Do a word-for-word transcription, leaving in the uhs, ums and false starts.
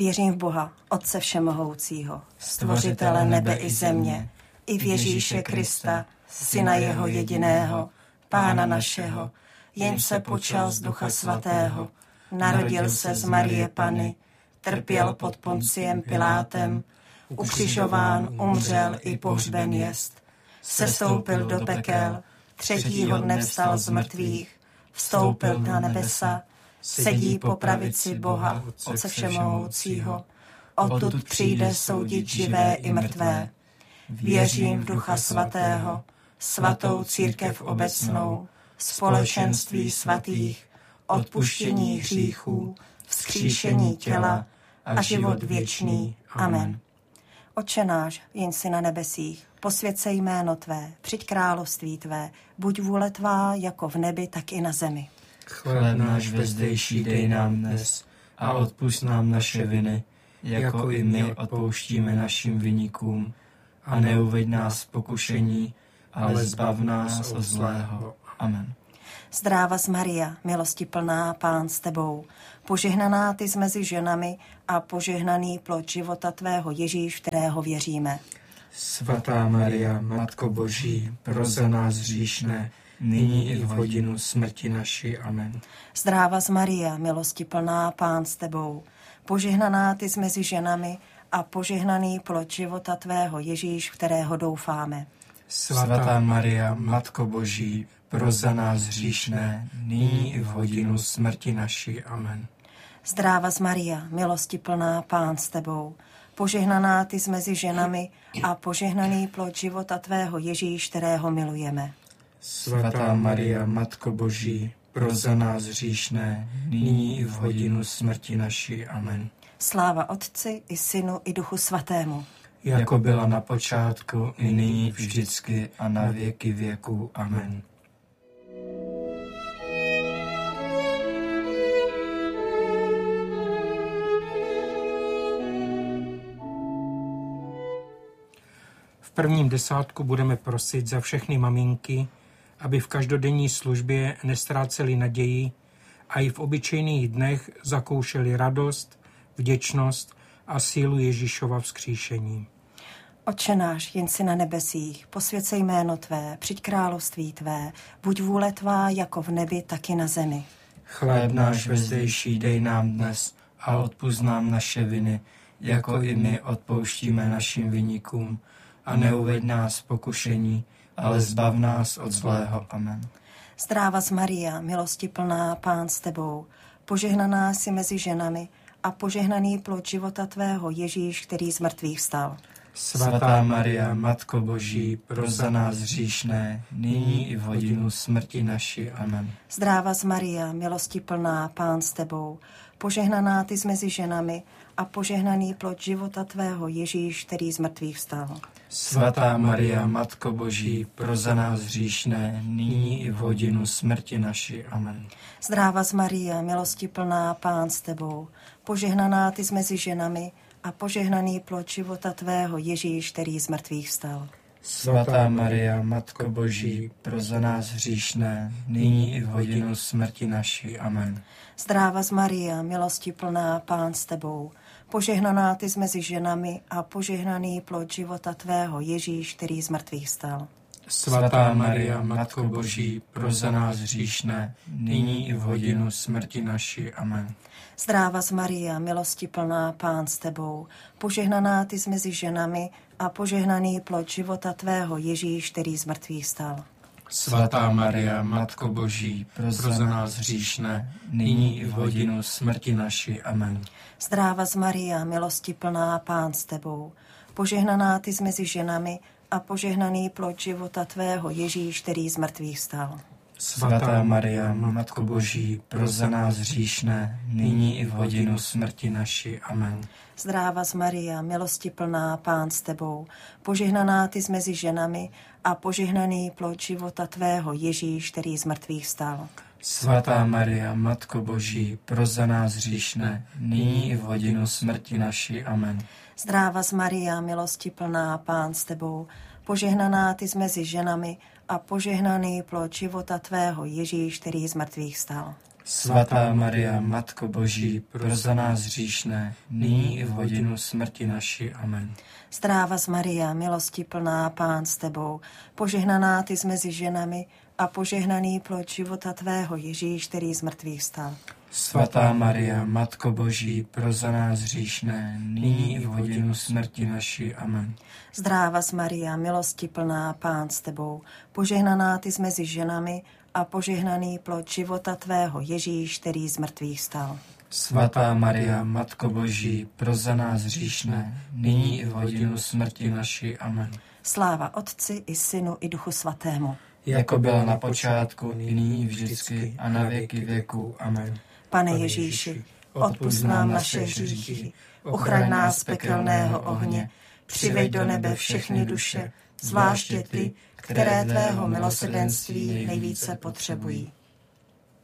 Věřím v Boha, Otce všemohoucího, stvořitele nebe i země, i v Ježíše Krista, Syna jeho jediného, Pána našeho, jenž se počal z Ducha Svatého, narodil se z Marie Panny, trpěl pod Ponciem Pilátem, ukřižován, umřel i pohřben jest, sestoupil do pekel, třetího dne vstal z mrtvých, vstoupil na nebesa, sedí po pravici Boha, Otce všemohoucího, odtud přijde soudit živé i mrtvé. Věřím v Ducha Svatého, svatou církev obecnou, společenství svatých, odpuštění hříchů, vzkříšení těla a život věčný. Amen. Otče náš, jenž jsi na nebesích, posvěť se jméno tvé, přijď království tvé, buď vůle tvá jako v nebi, tak i na zemi. Chléb náš vezdejší dej nám dnes a odpusť nám naše viny, jako i my odpouštíme našim viníkům. A neuveď nás v pokušení, ale zbav nás od zlého. Amen. Zdráva z Maria, milosti plná, Pán s tebou, požehnaná ty jsi mezi ženami a požehnaný plod života tvého Ježíš, v kterého věříme. Svatá Maria, Matko Boží, pros za nás hříšné, nyní i v hodinu smrti naší. Amen. Zdráva z Maria, milosti plná, Pán s tebou, požehnaná ty jsi mezi ženami a požehnaný plod života tvého Ježíš, v kterého doufáme. Svatá Maria, Matko Boží, pros za nás hříšné, nyní i v hodinu smrti naší. Amen. Zdráva z Maria, milosti plná, Pán s tebou, požehnaná ty jsi mezi ženami a požehnaný plod života tvého Ježíš, kterého milujeme. Svatá Maria, Matko Boží, pros za nás hříšné, nyní i v hodinu smrti naší. Amen. Sláva Otci i Synu i Duchu Svatému. Jako byla na počátku, i nyní, vždycky a na věky věků. Amen. V prvním desátku budeme prosit za všechny maminky, aby v každodenní službě nestráceli naději a i v obyčejných dnech zakoušeli radost, vděčnost a sílu Ježíšova vzkříšení. Otče náš, jen jsi na nebesích, posvěť se jméno tvé, přijď království tvé, buď vůle tvá jako v nebi, tak i na zemi. Chléb náš vezdejší dej nám dnes a odpusť nám naše viny, jako i my odpouštíme našim viníkům. A neuveď nás v pokušení, ale zbav nás od zlého. Amen. Zdráva z Maria, milosti plná, Pán s tebou, požehnaná jsi mezi ženami a požehnaný plod života tvého Ježíš, který z mrtvých vstal. Svatá Maria, Matko Boží, pros za nás hříšné, nyní i v hodinu smrti naší. Amen. Zdráva z Maria, milosti plná, Pán s tebou, požehnaná ty jsi mezi ženami a požehnaný plod života tvého Ježíš, který z mrtvých vstal. Svatá Maria, Matko Boží, pros za nás hříšné, nyní i v hodinu smrti naší. Amen. Zdráva z Maria, milosti plná, Pán s tebou, požehnaná ty jsi mezi ženami a požehnaný plod života tvého Ježíš, který z mrtvých vstal. Svatá Maria, Matko Boží, pros za nás hříšné, nyní i v hodinu smrti naší. Amen. Zdráva z Maria, milosti plná, Pán s tebou, požehnaná ty jsi mezi ženami a požehnaný plod života tvého Ježíš, který z mrtvých vstal. Svatá Maria, Matko Boží, pros za nás hříšné, nyní i v hodinu smrti naší. Amen. Zdráva z Maria, milosti plná, Pán s tebou, požehnaná ty jsi mezi ženami a požehnaný plod života tvého Ježíš, který z mrtvých vstal. Svatá Maria, Matko Boží, pros za nás hříšné, nyní i v hodinu smrti naší. Amen. Zdráva z Maria, milosti plná, Pán s tebou, požehnaná ty jsi mezi ženami a požehnaný plod života tvého Ježíš, který z mrtvých vstal. Svatá Maria, Matko Boží, pros za nás hříšné, nyní i v hodinu smrti naší. Amen. Zdráva z Maria, milosti plná, Pán s tebou, požehnaná ty jsi mezi ženami a požehnaný plod života tvého Ježíš, který z mrtvých vstal. Svatá Maria, Matko Boží, pros za nás hříšné, nyní i v hodinu smrti naší. Amen. Zdráva z Maria, milosti plná, Pán s tebou, požehnaná ty jsi mezi ženami a požehnaný plod života tvého Ježíš, který z mrtvých vstal. Svatá Maria, Matko Boží, pros za nás hříšné, nyní i v hodinu smrti naší. Amen. Zdráva z Maria, milosti plná, Pán s tebou, požehnaná ty mezi ženami a požehnaný plod života tvého, Ježíš, který z mrtvých vstal. Svatá Maria, Matko Boží, pros za nás hříšné, nyní i v hodinu smrti naší. Amen. Zdráva z Maria, milosti plná, Pán s tebou, požehnaná ty mezi ženami a požehnaný plod života tvého, Ježíš, který z mrtvých vstal. Svatá Maria, Matko Boží, pros za nás hříšné, nyní i v hodinu smrti naší. Amen. Sláva Otci i Synu i Duchu Svatému. Jako byla na počátku, nyní i vždycky a na věky věků. Amen. Pane Ježíši, odpusť nám naše hříchy, uchraň nás z pekelného ohně, přiveď do nebe všechny duše, zvláště ty, které tvého milosrdenství nejvíce potřebují.